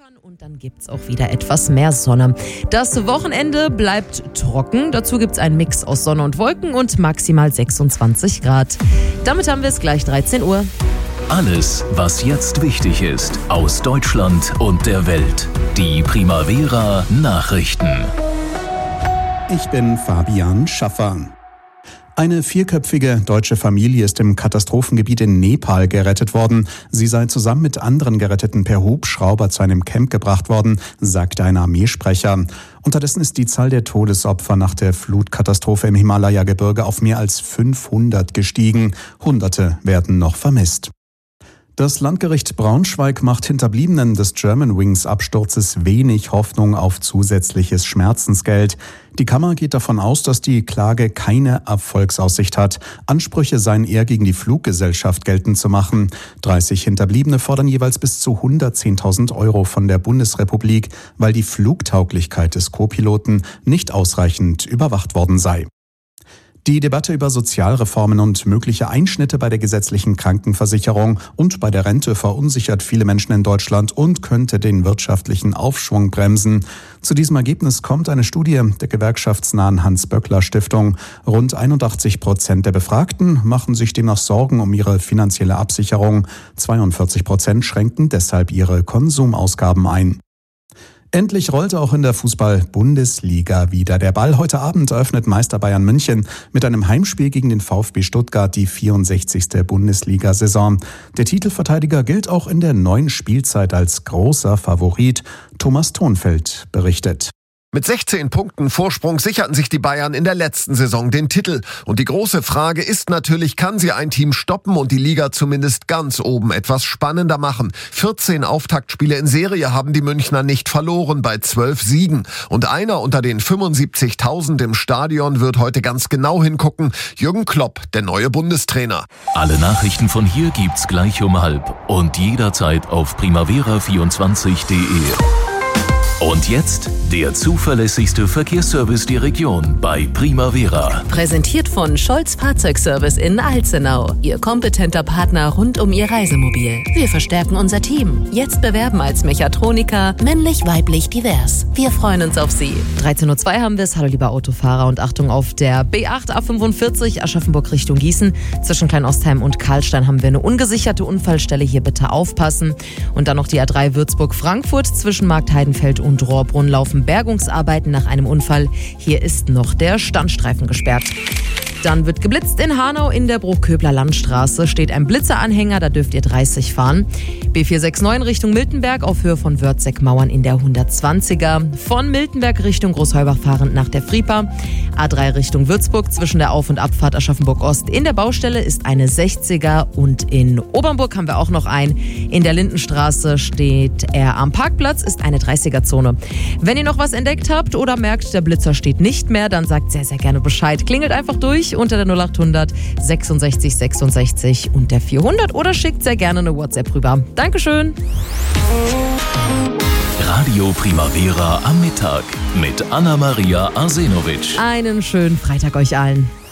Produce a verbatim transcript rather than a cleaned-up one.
lockern und dann gibt's auch wieder etwas mehr Sonne. Das Wochenende bleibt trocken. Dazu gibt's einen Mix aus Sonne und Wolken und maximal sechsundzwanzig Grad. Damit haben wir es gleich dreizehn Uhr. Alles, was jetzt wichtig ist, aus Deutschland und der Welt. Die Primavera Nachrichten. Ich bin Fabian Schaffer. Eine vierköpfige deutsche Familie ist im Katastrophengebiet in Nepal gerettet worden. Sie sei zusammen mit anderen Geretteten per Hubschrauber zu einem Camp gebracht worden, sagte ein Armeesprecher. Unterdessen ist die Zahl der Todesopfer nach der Flutkatastrophe im Himalaya-Gebirge auf mehr als fünfhundert gestiegen. Hunderte werden noch vermisst. Das Landgericht Braunschweig macht Hinterbliebenen des Germanwings-Absturzes wenig Hoffnung auf zusätzliches Schmerzensgeld. Die Kammer geht davon aus, dass die Klage keine Erfolgsaussicht hat. Ansprüche seien eher gegen die Fluggesellschaft geltend zu machen. dreißig Hinterbliebene fordern jeweils bis zu hundertzehntausend Euro von der Bundesrepublik, weil die Flugtauglichkeit des Co-Piloten nicht ausreichend überwacht worden sei. Die Debatte über Sozialreformen und mögliche Einschnitte bei der gesetzlichen Krankenversicherung und bei der Rente verunsichert viele Menschen in Deutschland und könnte den wirtschaftlichen Aufschwung bremsen. Zu diesem Ergebnis kommt eine Studie der gewerkschaftsnahen Hans-Böckler-Stiftung. Rund einundachtzig Prozent der Befragten machen sich demnach Sorgen um ihre finanzielle Absicherung. zweiundvierzig Prozent schränken deshalb ihre Konsumausgaben ein. Endlich rollte auch in der Fußball-Bundesliga wieder. Der Ball heute Abend eröffnet Meister Bayern München mit einem Heimspiel gegen den VfB Stuttgart die vierundsechzigste Bundesliga-Saison. Der Titelverteidiger gilt auch in der neuen Spielzeit als großer Favorit. Thomas Thonfeld berichtet. Mit sechzehn Punkten Vorsprung sicherten sich die Bayern in der letzten Saison den Titel. Und die große Frage ist natürlich, kann sie ein Team stoppen und die Liga zumindest ganz oben etwas spannender machen? vierzehn Auftaktspiele in Serie haben die Münchner nicht verloren bei zwölf Siegen. Und einer unter den fünfundsiebzigtausend im Stadion wird heute ganz genau hingucken. Jürgen Klopp, der neue Bundestrainer. Alle Nachrichten von hier gibt's gleich um halb und jederzeit auf primavera vierundzwanzig punkt de. Und jetzt der zuverlässigste Verkehrsservice der Region bei Primavera. Präsentiert von Scholz Fahrzeugservice in Alzenau. Ihr kompetenter Partner rund um Ihr Reisemobil. Wir verstärken unser Team. Jetzt bewerben als Mechatroniker. Männlich, weiblich, divers. Wir freuen uns auf Sie. dreizehn Uhr zwei haben wir es. Hallo lieber Autofahrer und Achtung auf der B acht A fünfundvierzig Aschaffenburg Richtung Gießen. Zwischen Kleinostheim und Karlstein haben wir eine ungesicherte Unfallstelle. Hier bitte aufpassen. Und dann noch die A drei Würzburg-Frankfurt. Zwischen Marktheidenfeld und Rohrbrunn laufen Bergungsarbeiten nach einem Unfall. Hier ist noch der Standstreifen gesperrt. Dann wird geblitzt in Hanau in der Bruchköbler Landstraße. Steht ein Blitzeranhänger, da dürft ihr dreißig fahren. B vier sechs neun Richtung Miltenberg auf Höhe von Wörthseck-Mauern in der hundertzwanziger. Von Miltenberg Richtung Großheubach fahrend nach der Fripa. A drei Richtung Würzburg zwischen der Auf- und Abfahrt Aschaffenburg-Ost. In der Baustelle ist eine sechziger und in Obernburg haben wir auch noch einen. In der Lindenstraße steht er am Parkplatz, ist eine dreißiger-Zone. Wenn ihr noch was entdeckt habt oder merkt, der Blitzer steht nicht mehr, dann sagt sehr, sehr gerne Bescheid. Klingelt einfach durch unter der null acht hundert sechsundsechzig sechsundsechzig und der vierhundert oder schickt sehr gerne eine WhatsApp rüber. Dankeschön. Radio Primavera am Mittag mit Anna-Maria Arsenovic. Einen schönen Freitag euch allen.